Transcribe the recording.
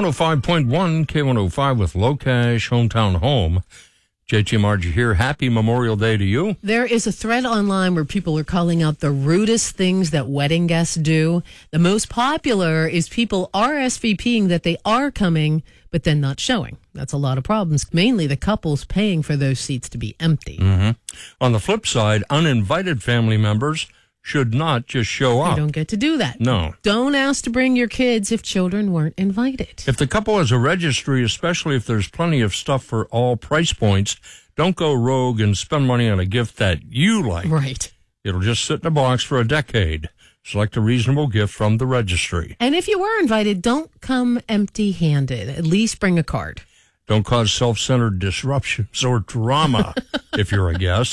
105.1 K105 with Low Cash Hometown Home. JT Margie here. Happy Memorial Day to you. There is a thread online where people are calling out the rudest things that wedding guests do. The most popular is people RSVPing that they are coming, but then not showing. That's a lot of problems. Mainly the couples paying for those seats to be empty. Mm-hmm. On the flip side, uninvited family members should not just show up. You don't get to do that. No. Don't ask to bring your kids if children weren't invited. If the couple has a registry, especially if there's plenty of stuff for all price points, don't go rogue and spend money on a gift that you like. Right. It'll just sit in a box for a decade. Select a reasonable gift from the registry. And if you were invited, don't come empty-handed. At least bring a card. Don't cause self-centered disruptions or drama if you're a guest.